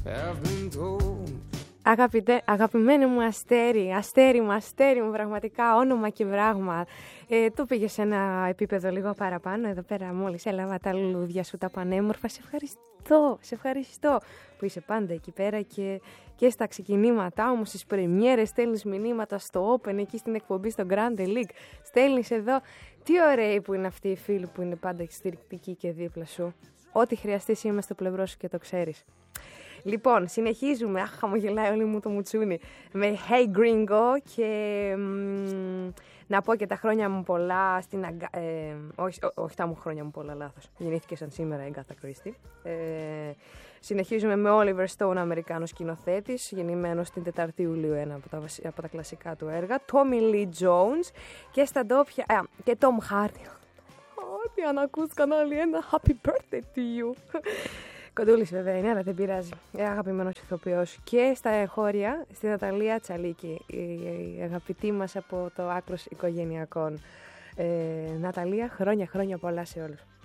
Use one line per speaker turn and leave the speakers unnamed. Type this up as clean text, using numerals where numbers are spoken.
have been told.
Αγαπημένη μου αστέρι μου, πραγματικά όνομα και βράγμα. Το πήγε σε ένα επίπεδο λίγο παραπάνω. Εδώ πέρα μόλις έλαβα τα λουλούδια σου τα πανέμορφα. Σε ευχαριστώ που είσαι πάντα εκεί πέρα και στα ξεκινήματά μου, στις πρεμιέρες, στέλνεις μηνύματα στο Open, εκεί στην εκπομπή στο Grande League. Στέλνεις εδώ. Τι ωραίοι που είναι αυτοί οι φίλοι που είναι πάντα στηρικτικοί και δίπλα σου. Ό,τι χρειαστείς είμαι στο πλευρό σου και το ξέρεις. Λοιπόν, συνεχίζουμε. Αχ, χαμογελάει όλη μου το μουτσούνι. Με Hey Gringo και να πω και τα χρόνια μου πολλά στην όχι τα μου χρόνια μου πολλά, λάθος. Γεννήθηκε σαν σήμερα η Agatha Christie. Συνεχίζουμε με Oliver Stone, Αμερικάνος σκηνοθέτης, γεννημένος την 4η Ιουλίου, ένα από τα κλασικά του έργα. Tommy Lee Jones και στα ντόπια, και Tom Hardy. Τι αν ακούς κανάλι 1, happy birthday to you. Κοντούλης βέβαια είναι, αλλά δεν πειράζει. Αγαπημένος ηθοποιός. Και στα εγχώρια, στη Ναταλία Τσαλίκη, η αγαπητή μας από το άκρος οικογενειακών. Ναταλία, χρόνια πολλά σε όλους.